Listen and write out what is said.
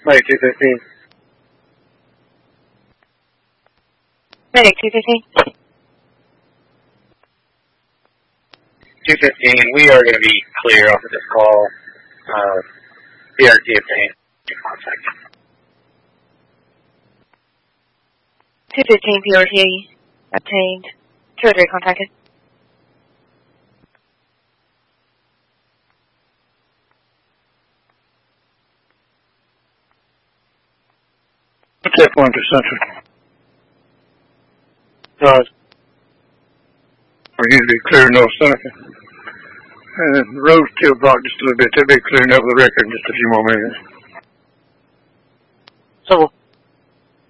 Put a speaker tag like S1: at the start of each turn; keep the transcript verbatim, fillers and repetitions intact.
S1: Medic two fifteen.
S2: Medic two fifteen.
S1: two fifteen, we are going to be clear off of this call. Uh, B R T obtained. Contact.
S2: two fifteen P R T obtained. two oh three contacted.
S3: Step one to Central.
S1: Right.
S3: We're going to be clear north Seneca. And the road's still blocked just a little bit. They'll be clearing up the record in just a few more minutes.
S1: So